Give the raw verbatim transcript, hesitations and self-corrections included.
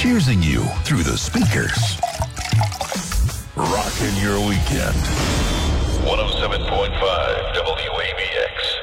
cheersing you through the speakers. Rocking your weekend. one oh seven point five W A B X.